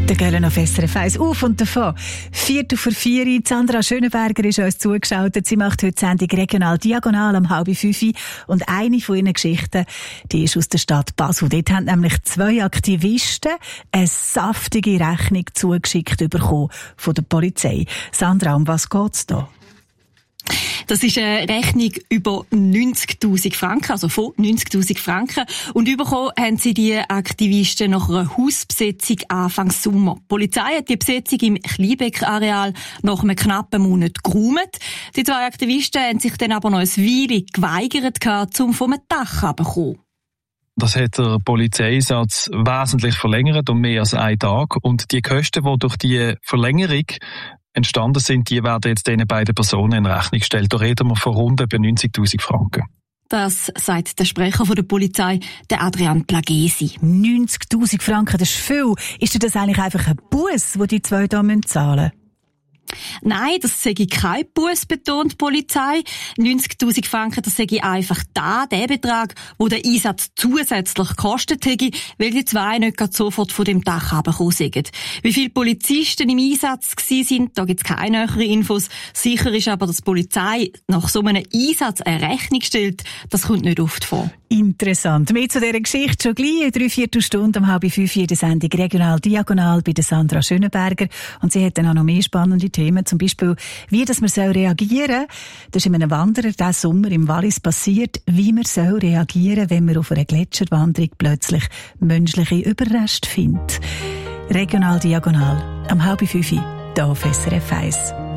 Der Göllen auf SRF 1 auf und davon. 4:04. Sandra Schönenberger ist uns zugeschaltet. Sie macht heute Sendung regional diagonal um 4:30. Und eine von ihren Geschichten, die ist aus der Stadt Basel. Dort haben nämlich 2 Aktivisten eine saftige Rechnung zugeschickt bekommen von der Polizei. Sandra, um was geht's da? Das ist eine Rechnung über 90'000 Franken, also von 90'000 Franken. Und bekommen haben sie die Aktivisten nach einer Hausbesetzung Anfang Sommer. Die Polizei hat die Besetzung im Kleinbeck-Areal nach einem knappen Monat geräumt. Die 2 Aktivisten haben sich dann aber noch eine Weile geweigert, um vom Dach herunterzukommen. Das hat der Polizeieinsatz wesentlich verlängert, um mehr als einen Tag. Und die Kosten, die durch die Verlängerung entstanden sind, die werden jetzt diesen beiden Personen in Rechnung gestellt. Da reden wir von rund etwa 90'000 Franken. Das sagt der Sprecher von der Polizei, der Adrian Plagesi. 90'000 Franken, das ist viel. Ist das eigentlich einfach ein Buss, den die 2 da zahlen müssen? Nein, das sei kein Buss, betont die Polizei. 90'000 Franken, das sei einfach der Betrag, wo der Einsatz zusätzlich gekostet hätte, weil die 2 nicht gerade sofort von dem Dach heruntergekommen sind. Wie viele Polizisten im Einsatz waren, da gibt es keine näheren Infos. Sicher ist aber, dass die Polizei nach so einem Einsatz eine Rechnung stellt. Das kommt nicht oft vor. Interessant. Mehr zu dieser Geschichte schon gleich in 3/4 Stunde um 4:30 in der Sendung Regional Diagonal bei der Sandra Schönenberger. Und sie hat dann auch noch mehr spannende Themen, zum Beispiel, wie das man reagieren soll. Das ist in einem Wanderer diesen Sommer im Wallis passiert, wie man reagieren soll, wenn man auf einer Gletscherwanderung plötzlich menschliche Überreste findet. Regional Diagonal am 4:30 hier auf SRF 1.